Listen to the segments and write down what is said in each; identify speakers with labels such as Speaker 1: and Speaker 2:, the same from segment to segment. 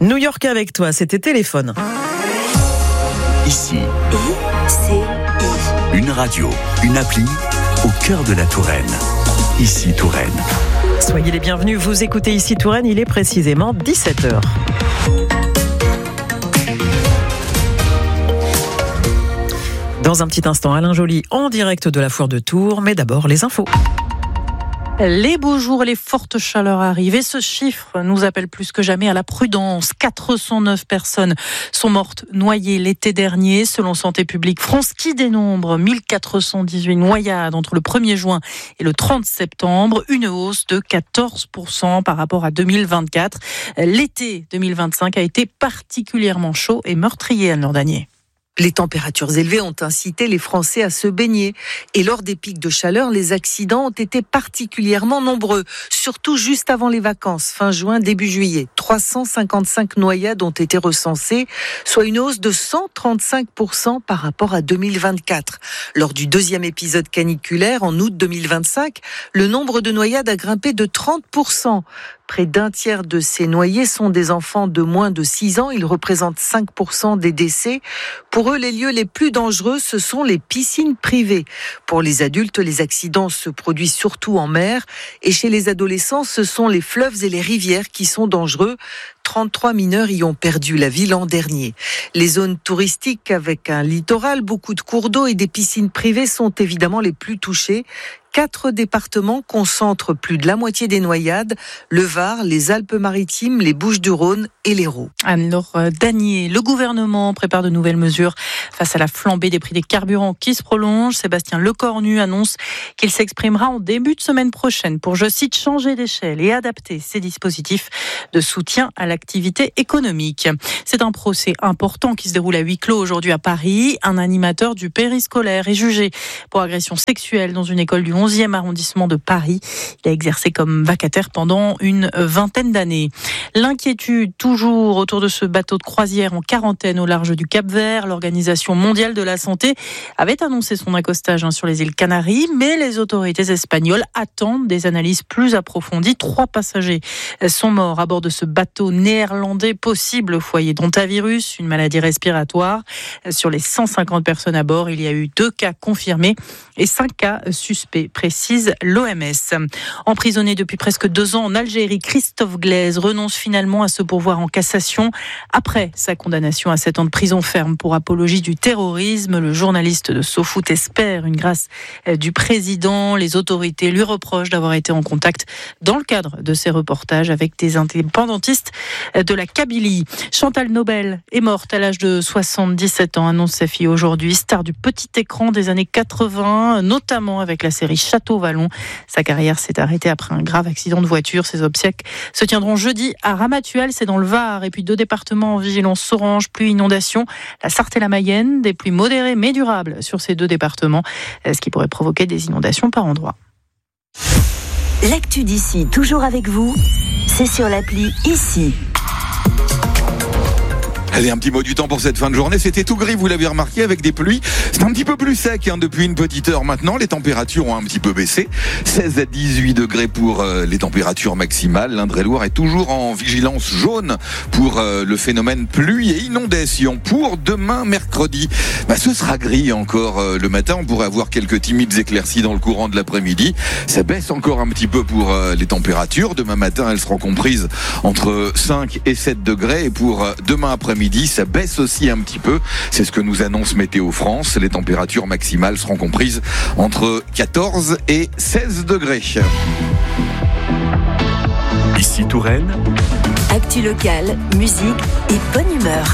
Speaker 1: New York avec toi, c'était Téléphone.
Speaker 2: Ici, une radio, une appli au cœur de la Touraine. Ici Touraine.
Speaker 1: Soyez les bienvenus, vous écoutez Ici Touraine, il est précisément 17h. Dans un petit instant, Alain Joly en direct de la foire de Tours, mais d'abord les infos.
Speaker 3: Les beaux jours et les fortes chaleurs arrivent et ce chiffre nous appelle plus que jamais à la prudence. 409 personnes sont mortes noyées l'été dernier selon Santé publique France qui dénombre 1418 noyades entre le 1er juin et le 30 septembre, une hausse de 14% par rapport à 2024. L'été 2025 a été particulièrement chaud et meurtrier, Anne Lordanier.
Speaker 4: Les températures élevées ont incité les Français à se baigner. Et lors des pics de chaleur, les accidents ont été particulièrement nombreux, surtout juste avant les vacances, fin juin, début juillet. 355 noyades ont été recensées, soit une hausse de 135% par rapport à 2024. Lors du deuxième épisode caniculaire, en août 2025, le nombre de noyades a grimpé de 30%. Près d'un tiers de ces noyés sont des enfants de moins de 6 ans. Ils représentent 5% des décès. Pour eux, les lieux les plus dangereux, ce sont les piscines privées. Pour les adultes, les accidents se produisent surtout en mer. Et chez les adolescents, ce sont les fleuves et les rivières qui sont dangereux. 33 mineurs y ont perdu la vie l'an dernier. Les zones touristiques avec un littoral, beaucoup de cours d'eau et des piscines privées sont évidemment les plus touchées. 4 départements concentrent plus de la moitié des noyades, le Var, les Alpes-Maritimes, les Bouches-du-Rhône et l'Hérault.
Speaker 3: Anne-Laure Danier, le gouvernement prépare de nouvelles mesures face à la flambée des prix des carburants qui se prolonge. Sébastien Lecornu annonce qu'il s'exprimera en début de semaine prochaine pour, je cite, changer d'échelle et adapter ses dispositifs de soutien à l'activité économique. C'est un procès important qui se déroule à huis clos aujourd'hui à Paris. Un animateur du périscolaire est jugé pour agression sexuelle dans une école du 11e arrondissement de Paris. Il a exercé comme vacataire pendant une vingtaine d'années. L'inquiétude toujours autour de ce bateau de croisière en quarantaine au large du Cap-Vert. L'Organisation mondiale de la santé avait annoncé son accostage sur les îles Canaries, mais les autorités espagnoles attendent des analyses plus approfondies. 3 passagers sont morts à bord de ce bateau néerlandais, possible foyer d'hantavirus, une maladie respiratoire. Sur les 150 personnes à bord, il y a eu 2 cas confirmés et 5 cas suspects, précise l'OMS. Emprisonné depuis presque 2 ans en Algérie, Christophe Glaise renonce finalement à se pourvoir en cassation après sa condamnation à 7 ans de prison ferme pour apologie du terrorisme. Le journaliste de SoFoot espère une grâce du président. Les autorités lui reprochent d'avoir été en contact dans le cadre de ses reportages avec des indépendantistes de la Kabylie. Chantal Nobel est morte à l'âge de 77 ans, annonce sa fille aujourd'hui. Star du petit écran des années 80, notamment avec la série Château-Vallon. Sa carrière s'est arrêtée après un grave accident de voiture. Ses obsèques se tiendront jeudi à Ramatuelle, c'est dans le Var. Et puis 2 départements en vigilance orange, pluie, inondation. La Sarthe et la Mayenne, des pluies modérées mais durables sur ces 2 départements, ce qui pourrait provoquer des inondations par endroits.
Speaker 5: L'actu d'ici, toujours avec vous, c'est sur l'appli Ici.
Speaker 6: Allez, un petit mot du temps pour cette fin de journée. C'était tout gris, vous l'avez remarqué, avec des pluies. C'est un petit peu plus sec depuis une petite heure maintenant. Les températures ont un petit peu baissé. 16 à 18 degrés pour les températures maximales. L'Indre-et-Loire est toujours en vigilance jaune pour le phénomène pluie et inondation. Pour demain, mercredi, ce sera gris encore le matin. On pourrait avoir quelques timides éclaircies dans le courant de l'après-midi. Ça baisse encore un petit peu pour les températures. Demain matin, elles seront comprises entre 5 et 7 degrés. Et pour demain après-midi, ça baisse aussi un petit peu. C'est ce que nous annonce Météo France. Les températures maximales seront comprises entre 14 et 16 degrés.
Speaker 2: Ici Touraine.
Speaker 5: Actu locale, musique et bonne humeur.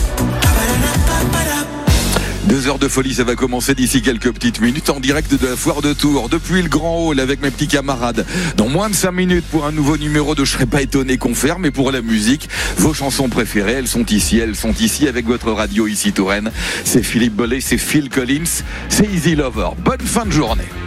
Speaker 6: 2 heures de folie, ça va commencer d'ici quelques petites minutes en direct de la foire de Tours, depuis le Grand Hall avec mes petits camarades. Dans moins de 5 minutes pour un nouveau numéro de Je serais pas étonné qu'on ferme, mais pour la musique, vos chansons préférées, elles sont ici avec votre radio Ici Touraine. C'est Philippe Bollé, c'est Phil Collins, c'est Easy Lover. Bonne fin de journée.